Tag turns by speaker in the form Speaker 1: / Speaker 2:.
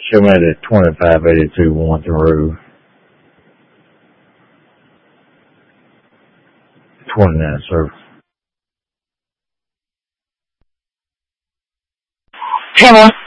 Speaker 1: Show me the 2582 one through 29, sir.
Speaker 2: Come on.